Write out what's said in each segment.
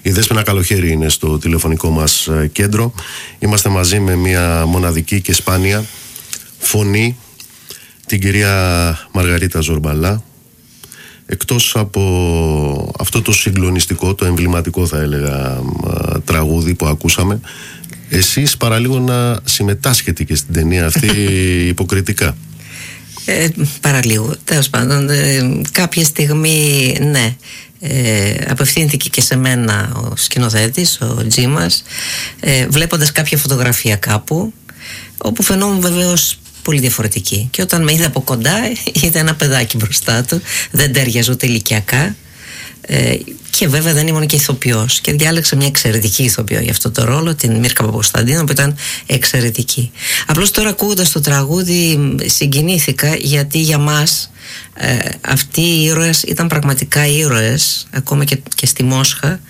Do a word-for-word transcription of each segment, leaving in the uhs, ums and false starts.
Η Δέσποινα Καλοχέρη είναι στο τηλεφωνικό μας κέντρο. Είμαστε μαζί με μια μοναδική και σπάνια φωνή, την κυρία Μαργαρίτα Ζορμπαλά. Εκτός από αυτό το συγκλονιστικό, το εμβληματικό θα έλεγα τραγούδι που ακούσαμε, εσείς παραλίγο να συμμετάσχετε και στην ταινία αυτή υποκριτικά. Ε, παραλίγο, τέλος πάντων, ε, κάποια στιγμή ναι, ε, απευθύνθηκε και σε μένα ο σκηνοθέτης, ο Τζίμας, ε, βλέποντας κάποια φωτογραφία κάπου, όπου φαινόμουν βεβαίως πολύ διαφορετική. Και όταν με είδε από κοντά, είδε ένα παιδάκι μπροστά του, δεν τέριαζε ούτε ηλικιακά. Ε, και βέβαια δεν ήμουν και ηθοποιός. Και διάλεξα μια εξαιρετική ηθοποιό για αυτό το ρόλο, την Μίρκα Παπακοσταντίνου, που ήταν εξαιρετική. Απλώς τώρα ακούγοντας το τραγούδι συγκινήθηκα, γιατί για μας ε, αυτοί οι ήρωες ήταν πραγματικά ήρωες, ακόμα και, και στη Μόσχα.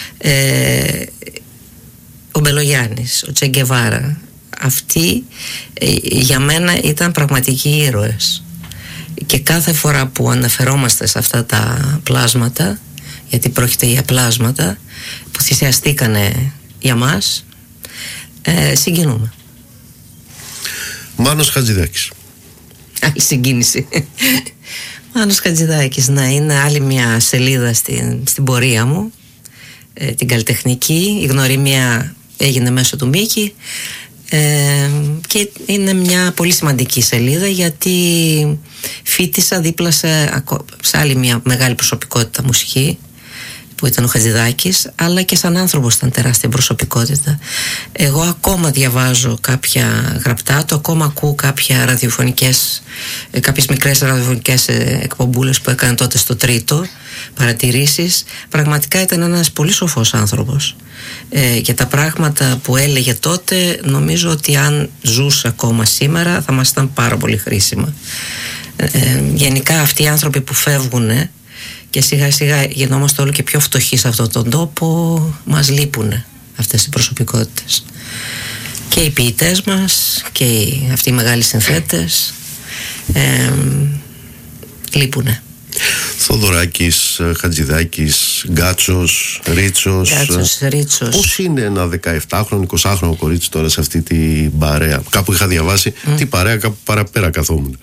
Ε, ο Μπελογιάννης, ο Τσε Γκεβάρα, αυτοί ε, για μένα ήταν πραγματικοί ήρωες. Και κάθε φορά που αναφερόμαστε σε αυτά τα πλάσματα, γιατί πρόκειται για πλάσματα που θυσιαστήκανε για μας, ε, συγκινούμε. Μάνος Χατζηδάκης. Άλλη συγκίνηση. Μάνος Χατζηδάκης, να είναι άλλη μια σελίδα στην, στην πορεία μου, ε, την καλλιτεχνική. Η γνωριμία έγινε μέσω του Μίκη. Ε, και είναι μια πολύ σημαντική σελίδα, γιατί φοιτήσα δίπλα σε, σε άλλη μια μεγάλη προσωπικότητα μουσική που ήταν ο Χατζηδάκης, αλλά και σαν άνθρωπος ήταν τεράστια προσωπικότητα. Εγώ ακόμα διαβάζω κάποια γραπτά του, ακόμα ακούω κάποια ραδιοφωνικές, κάποιες μικρές ραδιοφωνικές εκπομπούλες που έκανε τότε στο Τρίτο, παρατηρήσεις. Πραγματικά ήταν ένας πολύ σοφός άνθρωπος, ε, και τα πράγματα που έλεγε τότε νομίζω ότι αν ζούσε ακόμα σήμερα θα μας ήταν πάρα πολύ χρήσιμα. ε, ε, γενικά αυτοί οι άνθρωποι που φεύγουν και σιγά σιγά γινόμαστε όλο και πιο φτωχοί σε αυτόν τον τόπο, μας λείπουνε αυτές οι προσωπικότητες. Και οι ποιητές μας και οι, αυτοί οι μεγάλοι συνθέτες ε, λείπουνε. Θοδωράκης, Χατζηδάκης, Γκάτσος, Ρίτσος. Γκάτσος, Ρίτσος. Πώς είναι ένα δεκαεπτάχρονο, εικοσάχρονο κορίτσι τώρα σε αυτή την παρέα? Κάπου είχα διαβάσει mm. τι παρέα, κάπου παραπέρα καθόμουν.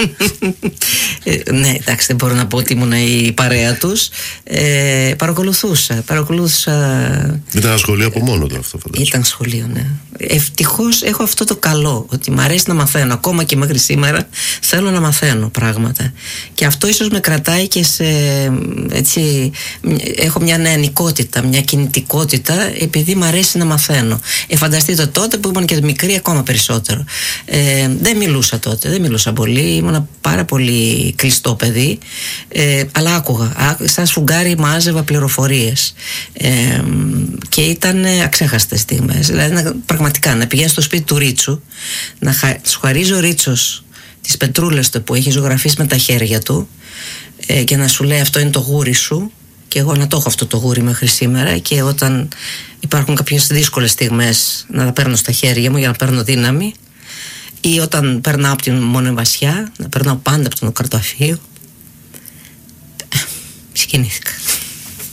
ε, ναι, εντάξει, δεν μπορώ να πω ότι ήμουν η παρέα τους. Ε, παρακολουθούσα, παρακολουθούσα. Ήταν ένα σχολείο από μόνο του αυτό, φαντάζομαι. Ήταν σχολείο, ναι. Ευτυχώς έχω αυτό το καλό, ότι μου αρέσει να μαθαίνω. Ακόμα και μέχρι σήμερα θέλω να μαθαίνω πράγματα. Και αυτό ίσως με κρατάει και σε, έτσι, έχω μια νεανικότητα, μια κινητικότητα, επειδή μου αρέσει να μαθαίνω. Ε, φανταστείτε τότε που ήμουν και μικρή, ακόμα περισσότερο. Ε, δεν μιλούσα τότε, δεν μιλούσα πολύ, ήμουν πάρα πολύ κλειστό παιδί, ε, αλλά άκουγα, σαν σφουγγάρι μάζευα πληροφορίες, ε, και ήταν αξέχαστες στιγμές. Δηλαδή πραγματικά να πηγαίνεις στο σπίτι του Ρίτσου, να χα, σου χαρίζει ο Ρίτσος τις πετρούλες του που έχει ζωγραφίσει με τα χέρια του, ε, και να σου λέει αυτό είναι το γούρι σου, και εγώ να το έχω αυτό το γούρι μέχρι σήμερα, και όταν υπάρχουν κάποιες δύσκολες στιγμές να τα παίρνω στα χέρια μου για να παίρνω δύναμη, ή όταν περνάω από την Μονεβασιά να περνάω πάντα από τον Οκαρταφείο. Συγκινήθηκα.